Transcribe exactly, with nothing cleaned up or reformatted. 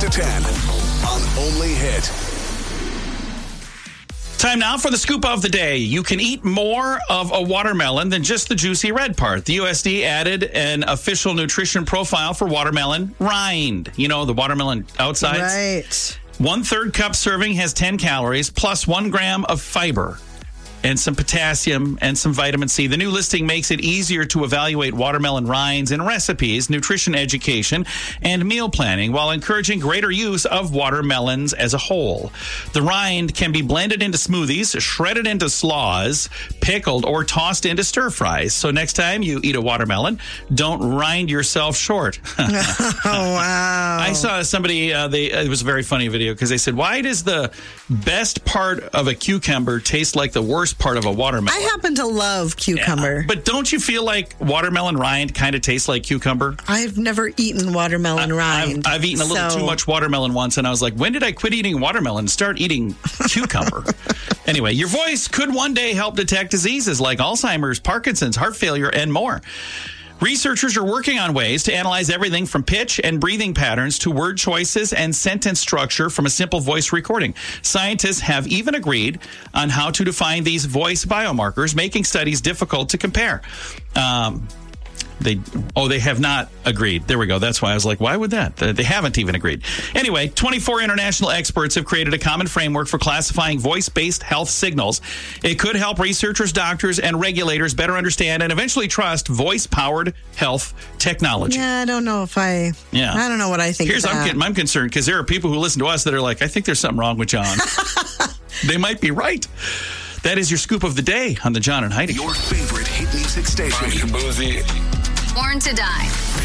to ten on Only Hit. Time now for the scoop of the day. You can eat more of a watermelon than just the juicy red part. The U S D added an official nutrition profile for watermelon rind. You know, the watermelon outside. Right. One third cup serving has ten calories plus one gram of fiber and some potassium and some vitamin C. The new listing makes it easier to evaluate watermelon rinds in recipes, nutrition education, and meal planning while encouraging greater use of watermelons as a whole. The rind can be blended into smoothies, shredded into slaws, pickled, or tossed into stir fries. So next time you eat a watermelon, don't rind yourself short. Oh, wow. I saw somebody, uh, they, it was a very funny video because they said, why does the best part of a cucumber taste like the worst part of a watermelon? I happen to love cucumber. Yeah, but don't you feel like watermelon rind kind of tastes like cucumber? I've never eaten watermelon I, rind. I've, I've eaten a little so. too much watermelon once, and I was like, when did I quit eating watermelon and start eating cucumber? Anyway, your voice could one day help detect diseases like Alzheimer's, Parkinson's, heart failure, and more. Researchers are working on ways to analyze everything from pitch and breathing patterns to word choices and sentence structure from a simple voice recording. Scientists have even agreed on how to define these voice biomarkers, making studies difficult to compare. Um, They oh they have not agreed. There we go. That's why I was like, why would that? They haven't even agreed. Anyway, twenty-four international experts have created a common framework for classifying voice-based health signals. It could help researchers, doctors, and regulators better understand and eventually trust voice-powered health technology. Yeah, I don't know if I. Yeah. I don't know what I think. Here's of that. I'm, getting, I'm concerned because there are people who listen to us that are like, I think there's something wrong with John. They might be right. That is your scoop of the day on the John and Heidi. Your favorite hit music station. Born to Die.